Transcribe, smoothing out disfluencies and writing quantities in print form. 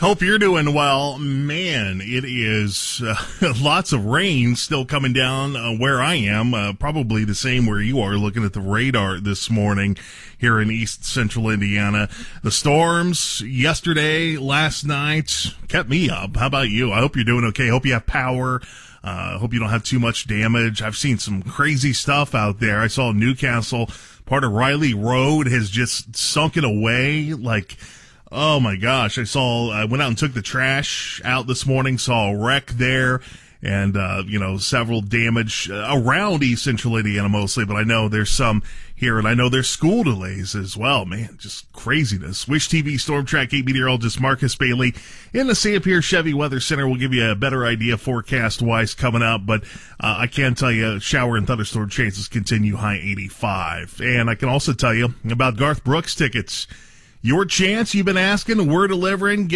Hope you're doing well. Man, it is lots of rain still coming down where I am. Probably the same where you are, looking at the radar this morning here in east central Indiana. The storms yesterday, last night, kept me up. How about you? I hope you're doing okay. Hope you have power. Hope you don't have too much damage. I've seen some crazy stuff out there. I saw Newcastle, part of Riley Road has just sunken away like... Oh my gosh, I went out and took the trash out this morning, saw a wreck there, and, several damage around East Central Indiana mostly, but I know there's some here, and I know there's school delays as well, man, just craziness. Wish TV Storm Track 8 meteorologist Marcus Bailey in the Sanpere Chevy Weather Center will give you a better idea forecast-wise coming up, but I can tell you shower and thunderstorm chances continue, high 85. And I can also tell you about Garth Brooks tickets. Your chance, you've been asking, we're delivering.